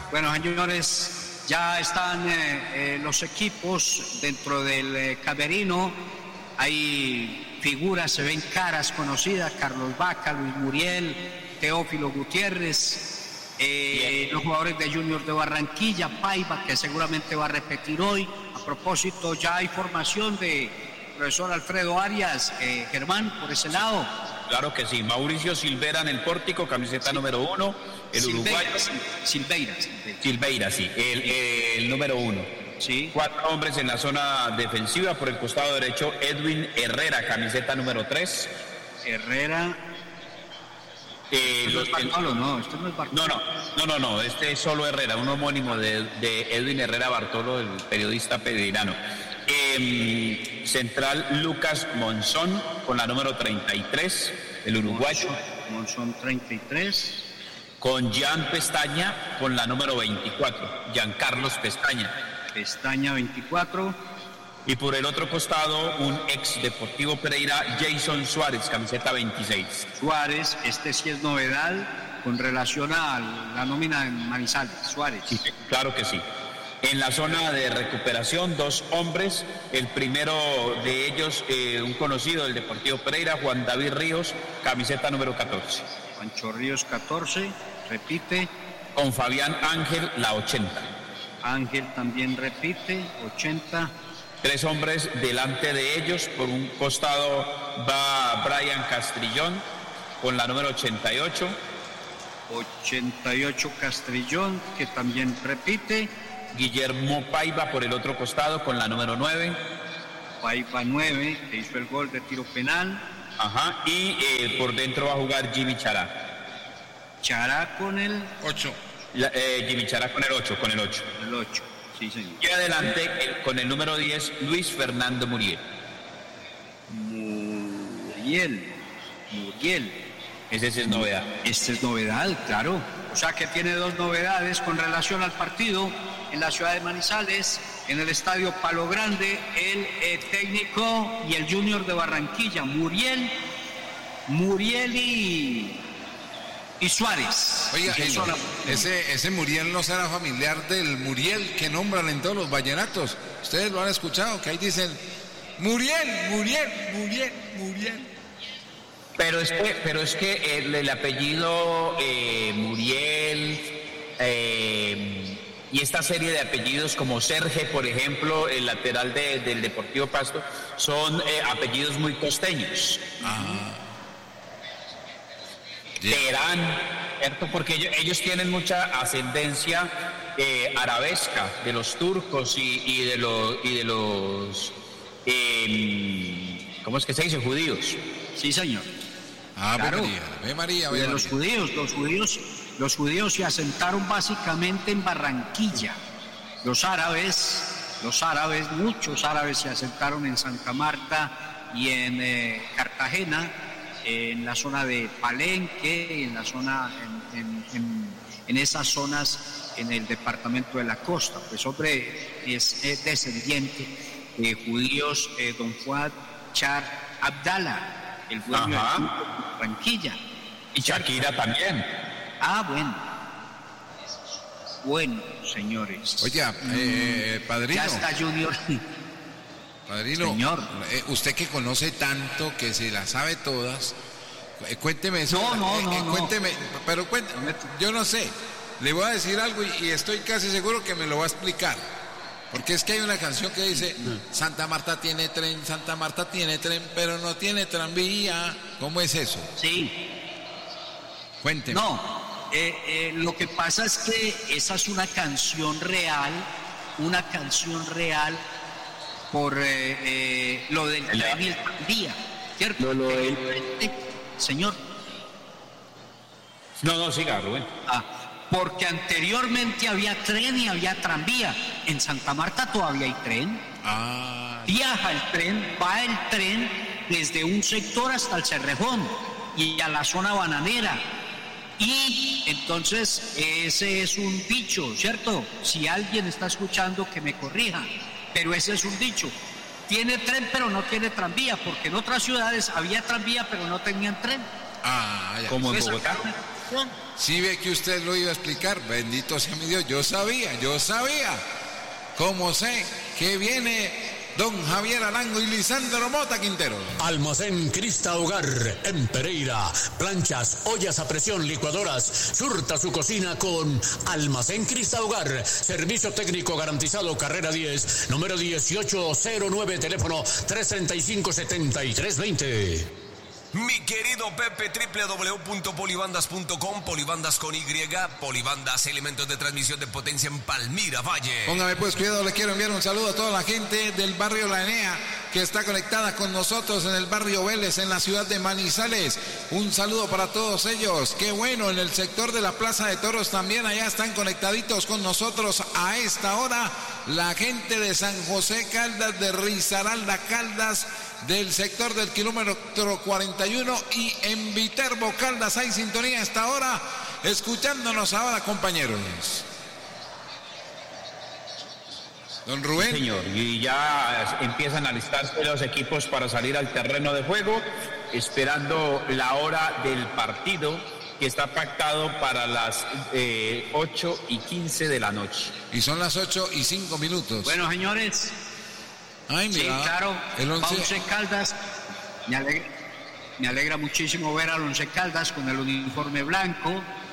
Bueno, señores, ya están los equipos dentro del camerino. Hay figuras, se ven caras conocidas: Carlos Vaca, Luis Muriel, Teófilo Gutiérrez, los jugadores de Junior de Barranquilla, Paiva, que seguramente va a repetir hoy. A propósito, ya hay formación de profesor Alfredo Arias, Germán, por ese lado. Claro que sí. Mauricio Silveira en el pórtico, camiseta número 1, el uruguayo. Silveira, sí, el número 1. Sí. 4 hombres en la zona defensiva. Por el costado derecho, Edwin Herrera, camiseta número 3. Herrera. Este es solo Herrera, un homónimo de Edwin Herrera Bartolo, el periodista pereirano. Central, Lucas Monzón con la número 33, el uruguayo. Monzón 33. Con Jan Pestaña con la número 24, Giancarlos Pestaña. Pestaña 24. Y por el otro costado, un ex Deportivo Pereira, Jason Suárez, camiseta 26. Suárez, este sí es novedad con relación a la nómina en Manizales, Suárez. Sí, claro que sí. En la zona de recuperación, 2 hombres. El primero de ellos, un conocido del Deportivo Pereira, Juan David Ríos, camiseta número 14. Juancho Ríos 14, repite. Con Fabián Ángel, la 80. Ángel también repite, 80. 3 hombres delante de ellos. Por un costado va Brian Castrillón con la número 88. 88 Castrillón, que también repite. Guillermo Paiva por el otro costado con la número 9. Paiva 9, que hizo el gol de tiro penal. Ajá, y por dentro va a jugar Jimmy Chará. Chará con el 8. Jimmy Chará con el 8, El 8, sí señor. Y adelante con el número 10, Luis Fernando Muriel. Muriel. Ese es novedad. Este es novedad, claro. O sea que tiene 2 novedades con relación al partido en la ciudad de Manizales, en el estadio Palo Grande, el técnico y el Junior de Barranquilla, Muriel y Suárez. Oiga, ese Muriel no será familiar del Muriel que nombran en todos los vallenatos. Ustedes lo han escuchado, que ahí dicen Muriel. Pero es que el apellido Muriel y esta serie de apellidos como Serge, por ejemplo, el lateral del Deportivo Pasto, son apellidos muy costeños. Terán, ¿cierto? Porque ellos tienen mucha ascendencia arabesca de los turcos y de los ¿cómo es que se dice? Judíos. Sí, señor. Claro. María. Los judíos se asentaron básicamente en Barranquilla. Los árabes, muchos árabes se asentaron en Santa Marta y en Cartagena, en la zona de Palenque, en la zona, en esas zonas, en el departamento de la costa. Pues hombre, es descendiente de judíos, don Fuad Char Abdala, el dueño de Barranquilla. Y Shakira también. Bueno, señores. Oiga, padrino. Ya está Junior. Padrino, señor. Usted que conoce tanto, que se las sabe todas, cuénteme eso. No. Cuénteme, pero yo no sé. Le voy a decir algo y estoy casi seguro que me lo va a explicar. Porque es que hay una canción que dice Santa Marta tiene tren, pero no tiene tranvía. ¿Cómo es eso? Sí. Cuénteme. No, lo que pasa es que esa es una canción real por lo del tren y el tranvía, ¿cierto? Señor. No, siga, Rubén. Porque anteriormente había tren y había tranvía. En Santa Marta todavía hay tren. Viaja el tren, va el tren desde un sector hasta el Cerrejón y a la zona bananera. Y entonces ese es un dicho, ¿cierto? Si alguien está escuchando, que me corrija. Pero ese es un dicho. Tiene tren pero no tiene tranvía, porque en otras ciudades había tranvía pero no tenían tren. Como en Bogotá. Si ve que usted lo iba a explicar, bendito sea mi Dios, yo sabía. Como sé que viene don Javier Arango y Lisandro Mota Quintero. Almacén Crista Hogar en Pereira. Planchas, ollas a presión, licuadoras. Surta su cocina con Almacén Crista Hogar. Servicio técnico garantizado, carrera 10, número 1809, teléfono 335-7320. Mi querido Pepe, www.polibandas.com, polibandas con Y, polibandas, elementos de transmisión de potencia en Palmira, Valle. Póngame pues cuidado, le quiero enviar un saludo a toda la gente del barrio La Enea que está conectada con nosotros en el barrio Vélez, en la ciudad de Manizales. Un saludo para todos ellos. Qué bueno, en el sector de la Plaza de Toros también, allá están conectaditos con nosotros a esta hora. La gente de San José Caldas, de Risaralda Caldas, del sector del kilómetro 41 y en Viterbo Caldas hay sintonía hasta ahora, escuchándonos ahora, compañeros. Don Rubén. Sí, señor, y ya empiezan a alistarse los equipos para salir al terreno de juego, esperando la hora del partido que está pactado para las 8:15 de la noche. Y son las 8:05. Bueno, señores. Ay, mira, sí, claro, el Once Caldas, me alegra muchísimo ver al Once Caldas con el uniforme blanco.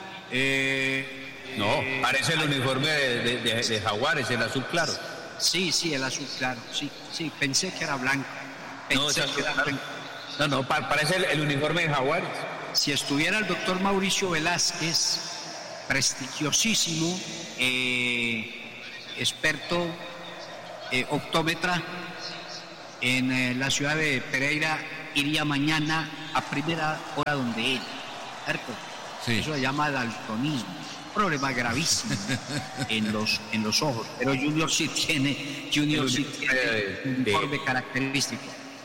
No, parece el uniforme de Jaguares, el azul claro. Sí, el azul claro, sí, pensé que era blanco. Parece el uniforme de Jaguares. Si estuviera el doctor Mauricio Velázquez, prestigiosísimo, experto optómetra en la ciudad de Pereira, iría mañana a primera hora donde él, ¿cierto? Sí. Eso se llama daltonismo, problema gravísimo en los ojos, pero Junior sí tiene un informe característico.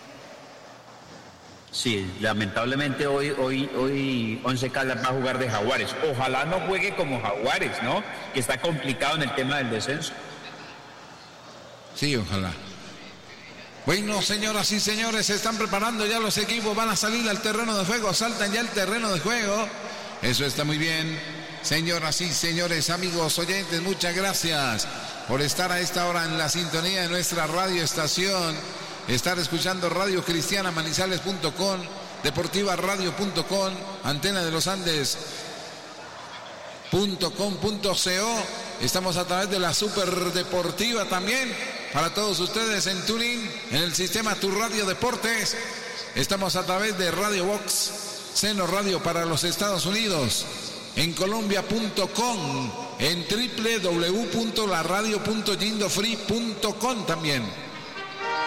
Sí, lamentablemente hoy Once Caldas va a jugar de Jaguares. Ojalá no juegue como Jaguares, ¿no? Que está complicado en el tema del descenso. Sí, ojalá. Bueno, señoras y señores, se están preparando ya los equipos, van a salir al terreno de juego, saltan ya al terreno de juego. Eso está muy bien. Señoras y señores, amigos oyentes, muchas gracias por estar a esta hora en la sintonía de nuestra radioestación, estar escuchando Radio Cristiana Manizales.com, deportivaradio.com, Antena de los Andes.com.co. Estamos a través de la Superdeportiva también, para todos ustedes en tuning, en el sistema Tu Radio Deportes. Estamos a través de Radio Box, Seno Radio para los Estados Unidos, en Colombia.com, en www.laradio.yindofree.com también.